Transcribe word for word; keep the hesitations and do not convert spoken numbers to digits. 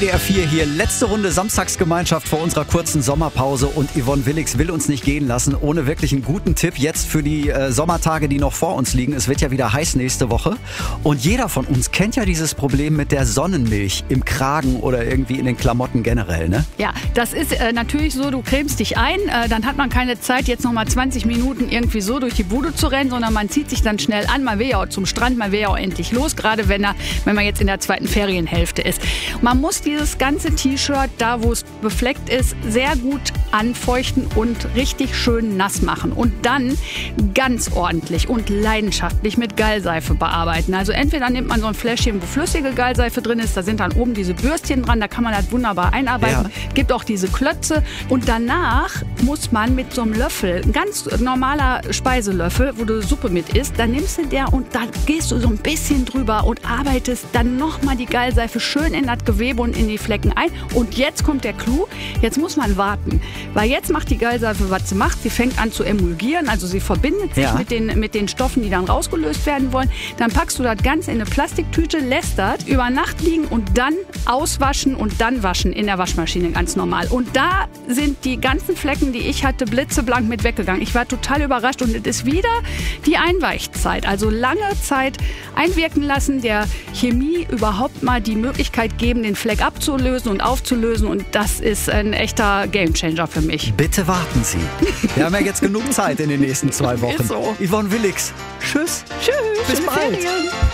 D R vier hier, letzte Runde Samstagsgemeinschaft vor unserer kurzen Sommerpause und Yvonne Willix will uns nicht gehen lassen ohne wirklich einen guten Tipp jetzt für die äh, Sommertage, die noch vor uns liegen. Es wird ja wieder heiß nächste Woche und jeder von uns kennt ja dieses Problem mit der Sonnenmilch im Kragen oder irgendwie in den Klamotten generell, ne? Ja, das ist äh, natürlich so, du cremst dich ein, äh, dann hat man keine Zeit, jetzt nochmal zwanzig Minuten irgendwie so durch die Bude zu rennen, sondern man zieht sich dann schnell an, man will ja auch zum Strand, man will ja auch endlich los, gerade wenn, er, wenn man jetzt in der zweiten Ferienhälfte ist. Man muss dieses ganze T-Shirt, da wo es befleckt ist, sehr gut anfeuchten und richtig schön nass machen und dann ganz ordentlich und leidenschaftlich mit Gallseife bearbeiten. Also entweder nimmt man so ein Fläschchen, wo flüssige Gallseife drin ist, da sind dann oben diese Bürstchen dran, da kann man das wunderbar einarbeiten. Ja. Gibt auch diese Klötze und danach muss man mit so einem Löffel, ein ganz normaler Speiselöffel, wo du Suppe mit isst, dann nimmst du der und da gehst du so ein bisschen drüber und arbeitest dann nochmal die Gallseife schön in das Gewebe und in die Flecken ein. Und jetzt kommt der Clou, jetzt muss man warten. Weil jetzt macht die Gallseife, was sie macht, sie fängt an zu emulgieren, also sie verbindet sich ja. mit, den, mit den Stoffen, die dann rausgelöst werden wollen. Dann packst du das Ganze in eine Plastiktüte, lässt das über Nacht liegen und dann auswaschen und dann waschen in der Waschmaschine ganz normal. Und da sind die ganzen Flecken, die ich hatte, blitzeblank mit weggegangen. Ich war total überrascht und es ist wieder die Einweichzeit. Also lange Zeit einwirken lassen, der Chemie überhaupt mal die Möglichkeit geben, den Fleck abzulösen und aufzulösen und das ist ein echter Gamechanger für mich. Bitte warten Sie. Wir haben ja jetzt genug Zeit in den nächsten zwei Wochen. Ist so. Yvonne Willix, tschüss. Tschüss. Bis Schöne bald. Ferien.